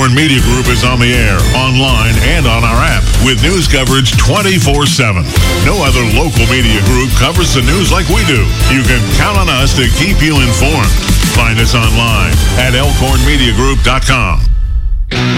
Elkhorn Media Group is on the air, online, and on our app with news coverage 24/7. No other local media group covers the news like we do. You can count on us to keep you informed. Find us online at elkhornmediagroup.com.